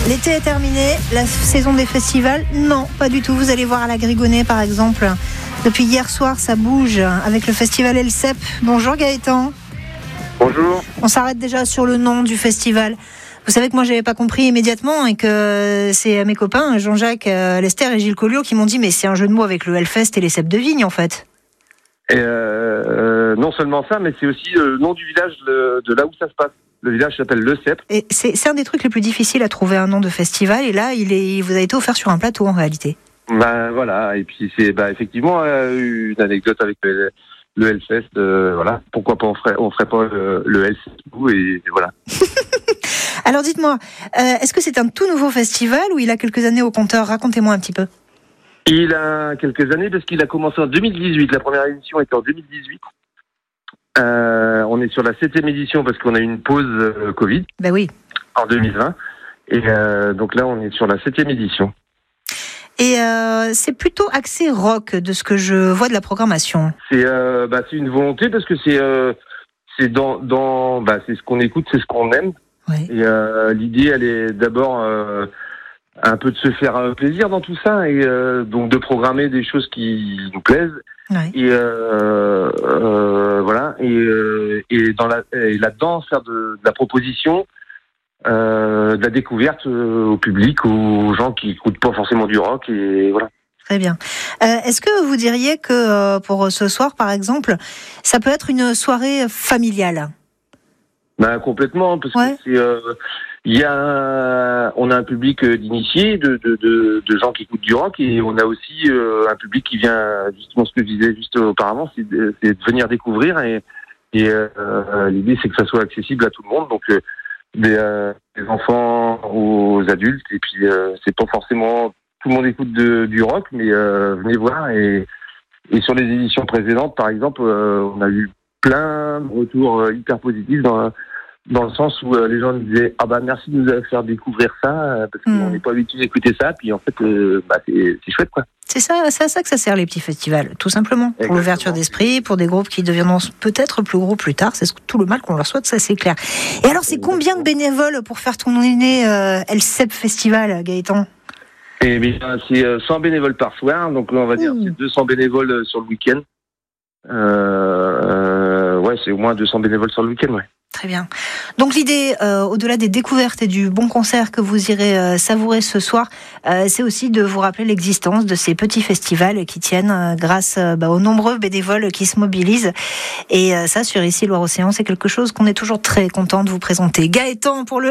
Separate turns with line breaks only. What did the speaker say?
L'été est terminé, la saison des festivals, non, pas du tout. Vous allez voir à la Grigonnet par exemple. Depuis hier soir, ça bouge avec le festival Elsep. Bonjour Gaëtan.
Bonjour.
On s'arrête déjà sur le nom du festival. Vous savez que moi, j'avais pas compris immédiatement et que c'est mes copains, Jean-Jacques Lester et Gilles Colliot, qui m'ont dit mais c'est un jeu de mots avec le Hellfest et les cèpes de vigne en fait.
Et non seulement ça, mais c'est aussi le nom du village de là où ça se passe. Le village s'appelle Le Cep.
Et c'est un des trucs les plus difficiles à trouver un nom de festival. Et là, il vous a été offert sur un plateau en réalité.
Ben voilà. Et puis c'est effectivement une anecdote avec le Hellfest. Voilà. Pourquoi pas on ferait pas le Hellfest et voilà.
Alors dites-moi, est-ce que c'est un tout nouveau festival ou il a quelques années au compteur? Racontez-moi un petit peu.
Il a quelques années parce qu'il a commencé en 2018. La première édition était en 2018. On est sur la 7e édition parce qu'on a eu une pause Covid.
Ben oui.
En 2020. Et donc là, on est sur la 7e édition.
Et c'est plutôt axé rock de ce que je vois de la programmation.
C'est une volonté parce que c'est c'est ce qu'on écoute, c'est ce qu'on aime.
Ouais.
Et l'idée, elle est d'abord un peu de se faire plaisir dans tout ça et donc de programmer des choses qui nous plaisent.
Ouais.
Et voilà. Et là-dedans, faire de la proposition, de la découverte au public, aux gens qui écoutent pas forcément du rock. Et voilà.
Très bien. Est-ce que vous diriez que pour ce soir, par exemple, ça peut être une soirée familiale?
Complètement, parce
ouais.
que on a un public d'initiés, de gens qui écoutent du rock, et on a aussi un public qui vient, justement ce que je disais juste auparavant, c'est de venir découvrir, et l'idée c'est que ça soit accessible à tout le monde, donc des enfants aux adultes, et puis c'est pas forcément tout le monde écoute du rock, mais venez voir, et sur les éditions précédentes, par exemple, on a eu plein de retours hyper positifs dans le sens où les gens disaient merci de nous faire découvrir ça parce qu'on n'est pas habitué d'écouter ça, puis en fait c'est chouette quoi.
C'est à ça que ça sert les petits festivals, tout simplement. Exactement. Pour l'ouverture d'esprit, pour des groupes qui deviendront peut-être plus gros plus tard, c'est tout le mal qu'on leur souhaite, ça c'est clair. Et alors c'est combien de bénévoles pour faire tourner Elsep Festival, Gaëtan?
Eh bien c'est 100 bénévoles par soir, donc on va dire c'est 200 bénévoles sur le week-end. C'est au moins 200 bénévoles sur le week-end, ouais.
Très bien. Donc l'idée, au-delà des découvertes et du bon concert que vous irez savourer ce soir, c'est aussi de vous rappeler l'existence de ces petits festivals qui tiennent grâce aux nombreux bénévoles qui se mobilisent. Et ça, sur Ici Loire-Océan, c'est quelque chose qu'on est toujours très content de vous présenter. Gaëtan, pour le